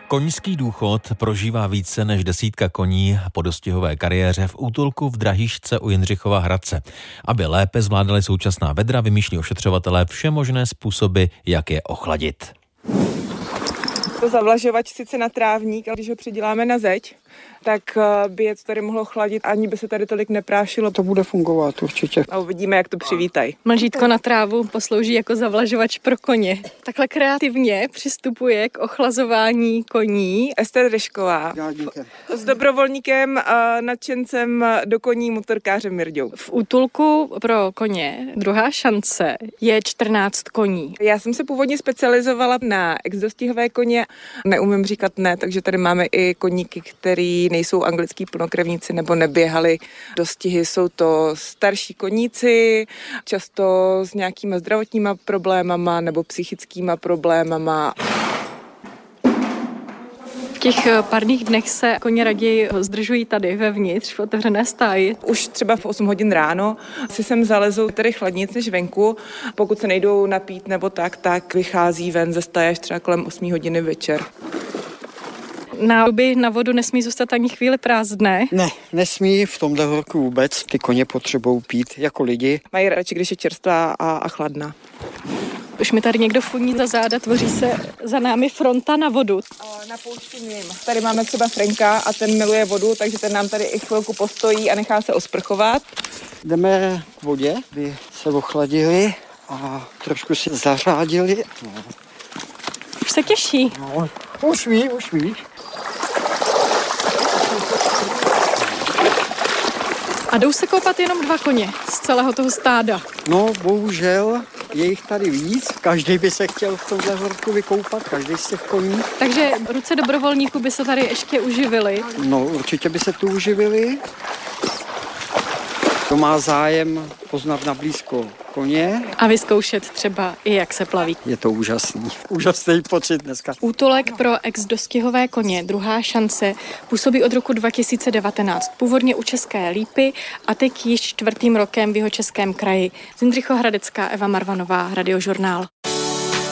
Koňský důchod prožívá více než 10 koní po dostihové kariéře v útulku v Drahišce u Jindřichova Hradce. Aby lépe zvládali současná vedra, vymýšlí ošetřovatelé všemožné způsoby, jak je ochladit. To zavlažovač sice na trávník, ale když ho přiděláme na zeď, tak by je to tady mohlo chladit, ani by se tady tolik neprášilo. To bude fungovat určitě. A uvidíme, jak to přivítají. Mlžítko na trávu poslouží jako zavlažovač pro koně. Takhle kreativně přistupuje k ochlazování koní Ester Ryšková s dobrovolníkem a nadšencem do koní motorkářem Mirďou. v útulku pro koně. Druhá šance je 14 koní. Já jsem se původně specializovala na exdostihové koně. Neumím říkat ne, takže tady máme i koníky, který nejsou anglický plnokrevníci nebo neběhali dostihy. Jsou to starší koníci, často s nějakýma zdravotníma problémama nebo psychickýma problémama. V těch párných dnech se koně raději zdržují tady vevnitř v otevřené stáji. Už třeba v 8 hodin ráno si sem zalezou tady chladnic než venku. Pokud se nejdou napít nebo tak vychází ven ze stáje až třeba kolem 8 hodiny večer. Nádoby na vodu nesmí zůstat ani chvíli prázdné. Ne, nesmí v tomhle horku vůbec. Ty koně potřebují pít jako lidi. Mají radši, když je čerstvá a chladná. Už mi tady někdo funí za záda, tvoří se za námi fronta na vodu. Na poušti mým. Tady máme třeba Franka a ten miluje vodu, takže ten nám tady i chvilku postojí a nechá se osprchovat. Jdeme k vodě, aby se ochladili a trošku si zařádili. Už se těší. No, už ví. A jdou se koupat jenom 2 koně z celého toho stáda. No, bohužel je jich tady víc. Každý by se chtěl v tomhle horku vykoupat, každý z těch koní. Takže ruce dobrovolníků by se tady ještě uživily. No, určitě by se tu uživili. Kdo má zájem poznat nablízko koně, A vyzkoušet třeba i jak se plaví. je to úžasný. Úžasný pocit dneska. Útulek pro ex-dostihové koně Druhá šance působí od roku 2019. Původně u České Lípy a teď již 4. rokem v Jihočeském kraji. Z Jindřichohradecká Eva Marvanová, Radiožurnál.